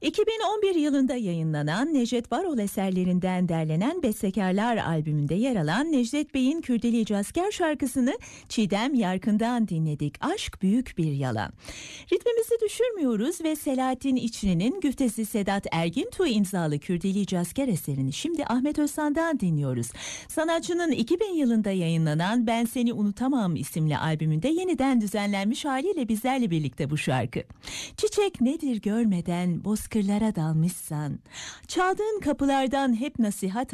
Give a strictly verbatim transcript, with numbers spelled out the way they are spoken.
iki bin on bir yılında yayınlanan Necdet Varol eserlerinden derlenen Bestekarlar albümünde yer alan Necdet Bey'in Kürdeli Cazker şarkısını Çiğdem Yarkın'dan dinledik. Aşk büyük bir yalan. Ritmimizi düşürmüyoruz ve Selahattin İçri'nin güftesi Sedat Ergintuğ imzalı Kürdeli Cazker eserini şimdi Ahmet Özsan'dan dinliyoruz. Sanatçının iki bin yılında yayınlanan Ben Seni Unutamam isimli albümünde yeniden düzenlenmiş haliyle bizlerle birlikte bu şarkı. Çiçek nedir görmeden bozkırlara dalmışsan, çaldığın kapılardan hep nasihat